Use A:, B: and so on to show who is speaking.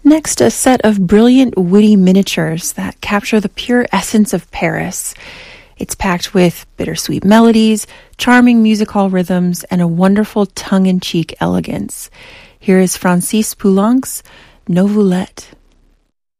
A: Next, a set of brilliant, witty miniatures that capture the pure essence of Paris. It's packed with bittersweet melodies, charming music hall rhythms, and a wonderful tongue-in-cheek elegance. Here is Francis Poulenc's Nouvellette.